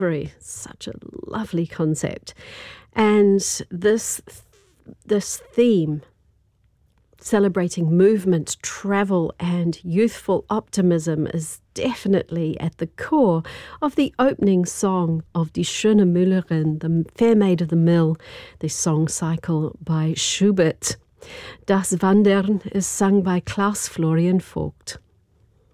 Such a lovely concept. And this theme, celebrating movement, travel, and youthful optimism, is definitely at the core of the opening song of Die schöne Müllerin, the Fair Maid of the Mill, the song cycle by Schubert. Das Wandern is sung by Klaus Florian Vogt.